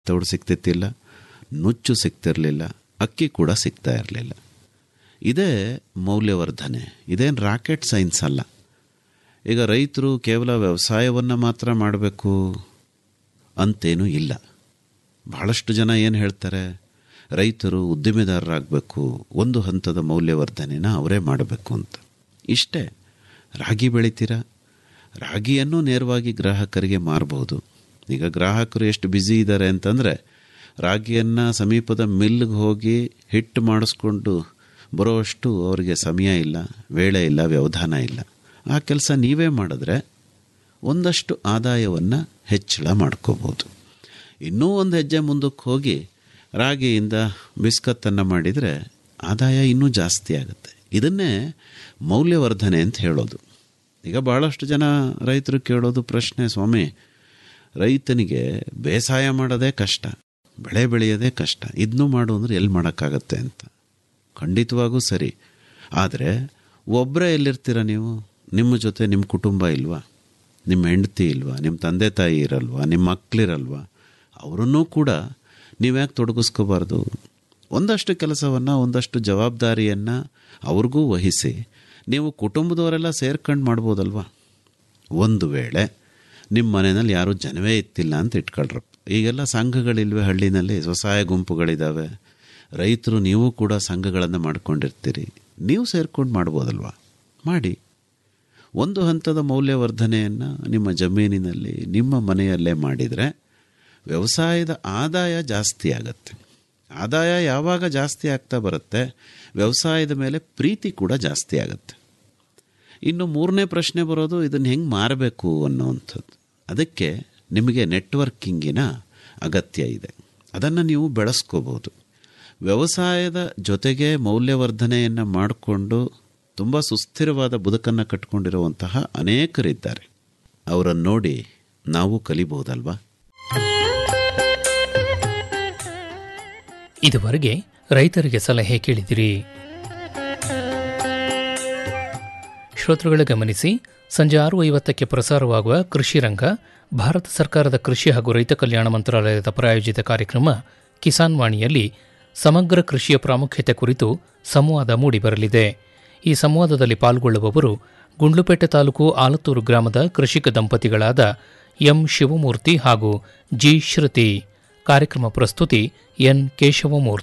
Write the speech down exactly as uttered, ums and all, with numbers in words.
ತೌಡು ಸಿಗ್ತಿತ್ತಿಲ್ಲ, ನುಚ್ಚು ಸಿಗ್ತಿರಲಿಲ್ಲ, ಅಕ್ಕಿ ಕೂಡ ಸಿಗ್ತಾ ಇರಲಿಲ್ಲ. ಇದೇ ಮೌಲ್ಯವರ್ಧನೆ. ಇದೇನು ರಾಕೆಟ್ ಸೈನ್ಸ್ ಅಲ್ಲ. ಈಗ ರೈತರು ಕೇವಲ ವ್ಯವಸಾಯವನ್ನು ಮಾತ್ರ ಮಾಡಬೇಕು ಅಂತೇನೂ ಇಲ್ಲ. ಬಹಳಷ್ಟು ಜನ ಏನು ಹೇಳ್ತಾರೆ, ರೈತರು ಉದ್ದಿಮೆದಾರರಾಗಬೇಕು, ಒಂದು ಹಂತದ ಮೌಲ್ಯವರ್ಧನೆನ ಅವರೇ ಮಾಡಬೇಕು ಅಂತ. ಇಷ್ಟೇ. ರಾಗಿ ಬೆಳಿತೀರ, ರಾಗಿಯನ್ನು ನೇರವಾಗಿ ಗ್ರಾಹಕರಿಗೆ ಮಾರಬಹುದು. ಈಗ ಗ್ರಾಹಕರು ಎಷ್ಟು ಬ್ಯುಸಿ ಇದ್ದಾರೆ ಅಂತಂದರೆ, ರಾಗಿಯನ್ನು ಸಮೀಪದ ಮಿಲ್ಗೆ ಹೋಗಿ ಹಿಟ್ಟು ಮಾಡಿಸ್ಕೊಂಡು ಬರೋಷ್ಟು ಅವರಿಗೆ ಸಮಯ ಇಲ್ಲ, ವೇಳೆ ಇಲ್ಲ, ವ್ಯವಧಾನ ಇಲ್ಲ. ಆ ಕೆಲಸ ನೀವೇ ಮಾಡಿದ್ರೆ ಒಂದಷ್ಟು ಆದಾಯವನ್ನು ಹೆಚ್ಚಳ ಮಾಡ್ಕೋಬೋದು. ಇನ್ನೂ ಒಂದು ಹೆಜ್ಜೆ ಮುಂದಕ್ಕೆ ಹೋಗಿ ರಾಗಿಯಿಂದ ಬಿಸ್ಕತ್ತನ್ನು ಮಾಡಿದರೆ ಆದಾಯ ಇನ್ನೂ ಜಾಸ್ತಿ ಆಗುತ್ತೆ. ಇದನ್ನೇ ಮೌಲ್ಯವರ್ಧನೆ ಅಂತ ಹೇಳೋದು. ಈಗ ಭಾಳಷ್ಟು ಜನ ರೈತರು ಕೇಳೋದು ಪ್ರಶ್ನೆ, ಸ್ವಾಮಿ, ರೈತನಿಗೆ ಬೇಸಾಯ ಮಾಡೋದೇ ಕಷ್ಟ, ಬೆಳೆ ಬೆಳೆಯೋದೇ ಕಷ್ಟ, ಇದನ್ನೂ ಮಾಡು ಅಂದರೆ ಎಲ್ಲಿ ಮಾಡೋಕ್ಕಾಗತ್ತೆ ಅಂತ. ಖಂಡಿತವಾಗೂ ಸರಿ. ಆದರೆ ಒಬ್ಬರೇ ಎಲ್ಲಿರ್ತೀರ ನೀವು? ನಿಮ್ಮ ಜೊತೆ ನಿಮ್ಮ ಕುಟುಂಬ ಇಲ್ವಾ? ನಿಮ್ಮ ಹೆಂಡತಿ ಇಲ್ವಾ? ನಿಮ್ಮ ತಂದೆ ತಾಯಿ ಇರಲ್ವಾ? ನಿಮ್ಮ ಮಕ್ಕಳಿರಲ್ವಾ? ಅವರನ್ನೂ ಕೂಡ ನೀವ್ಯಾಕೆ ತೊಡಗಿಸ್ಕೋಬಾರ್ದು? ಒಂದಷ್ಟು ಕೆಲಸವನ್ನು, ಒಂದಷ್ಟು ಜವಾಬ್ದಾರಿಯನ್ನು ಅವ್ರಿಗೂ ವಹಿಸಿ ನೀವು ಕುಟುಂಬದವರೆಲ್ಲ ಸೇರ್ಕೊಂಡು ಮಾಡ್ಬೋದಲ್ವ? ಒಂದು ವೇಳೆ ನಿಮ್ಮ ಮನೆಯಲ್ಲಿ ಯಾರೂ ಜನವೇ ಇತ್ತಿಲ್ಲ ಅಂತ ಇಟ್ಕೊಳ್ರಪ್ಪ. ಈಗೆಲ್ಲ ಸಂಘಗಳಿಲ್ವೇ? ಹಳ್ಳಿನಲ್ಲಿ ಸ್ವಸಹಾಯ ಗುಂಪುಗಳಿದ್ದಾವೆ. ರೈತರು ನೀವು ಕೂಡ ಸಂಘಗಳನ್ನು ಮಾಡ್ಕೊಂಡಿರ್ತೀರಿ, ನೀವು ಸೇರ್ಕೊಂಡು ಮಾಡ್ಬೋದಲ್ವ? ಮಾಡಿ. ಒಂದು ಹಂತದ ಮೌಲ್ಯವರ್ಧನೆಯನ್ನು ನಿಮ್ಮ ಜಮೀನಿನಲ್ಲಿ, ನಿಮ್ಮ ಮನೆಯಲ್ಲೇ ಮಾಡಿದರೆ ವ್ಯವಸಾಯದ ಆದಾಯ ಜಾಸ್ತಿ ಆಗುತ್ತೆ. ಆದಾಯ ಯಾವಾಗ ಜಾಸ್ತಿ ಆಗ್ತಾ ಬರುತ್ತೆ, ವ್ಯವಸಾಯದ ಮೇಲೆ ಪ್ರೀತಿ ಕೂಡ ಜಾಸ್ತಿ ಆಗುತ್ತೆ. ಇನ್ನು ಮೂರನೇ ಪ್ರಶ್ನೆ ಬರೋದು, ಇದನ್ನು ಹೆಂಗೆ ಮಾರಬೇಕು ಅನ್ನೋವಂಥದ್ದು. ಅದಕ್ಕೆ ನಿಮಗೆ ನೆಟ್ವರ್ಕಿಂಗಿನ ಅಗತ್ಯ ಇದೆ. ಅದನ್ನು ನೀವು ಬೆಳೆಸ್ಕೋಬೋದು. ವ್ಯವಸಾಯದ ಜೊತೆಗೆ ಮೌಲ್ಯವರ್ಧನೆಯನ್ನು ಮಾಡಿಕೊಂಡು ತುಂಬ ಸುಸ್ಥಿರವಾದ ಬದುಕನ್ನು ಕಟ್ಕೊಂಡಿರುವಂತಹ ಅನೇಕರಿದ್ದಾರೆ. ಅವರನ್ನು ನೋಡಿ ನಾವು ಕಲಿಬಹುದಲ್ವಾ? ಇದುವರೆಗೆ ರೈತರಿಗೆ ಸಲಹೆ ಕೇಳಿದಿರಿ. ಶ್ರೋತೃಗಳ ಗಮನಿಸಿ, ಸಂಜೆ ಆರು ಐವತ್ತಕ್ಕೆ ಪ್ರಸಾರವಾಗುವ ಕೃಷಿ ರಂಗ ಭಾರತ ಸರ್ಕಾರದ ಕೃಷಿ ಹಾಗೂ ರೈತ ಕಲ್ಯಾಣ ಮಂತ್ರಾಲಯದ ಪ್ರಾಯೋಜಿತ ಕಾರ್ಯಕ್ರಮ ಕಿಸಾನ್ ವಾಣಿಯಲ್ಲಿ ಸಮಗ್ರ ಕೃಷಿಯ ಪ್ರಾಮುಖ್ಯತೆ ಕುರಿತು ಸಂವಾದ ಮೂಡಿಬರಲಿದೆ. ಈ ಸಂವಾದದಲ್ಲಿ ಪಾಲ್ಗೊಳ್ಳುವವರು ಗುಂಡ್ಲುಪೇಟೆ ತಾಲೂಕು ಆಲತ್ತೂರು ಗ್ರಾಮದ ಕೃಷಿಕ ದಂಪತಿಗಳಾದ ಎಂ ಶಿವಮೂರ್ತಿ ಹಾಗೂ ಜಿ ಶ್ರುತಿ. ಕಾರ್ಯಕ್ರಮ ಪ್ರಸ್ತುತಿ ಎನ್ ಕೇಶವಮೂರ್ತಿ.